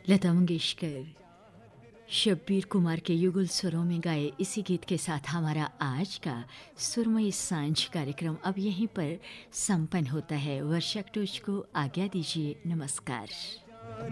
लता मंगेशकर, शब्बीर कुमार के युगल स्वरों में गाए इसी गीत के साथ हमारा आज का सुरमई सांझ कार्यक्रम अब यहीं पर संपन्न होता है। वर्षा टोच को आज्ञा दीजिए। नमस्कार।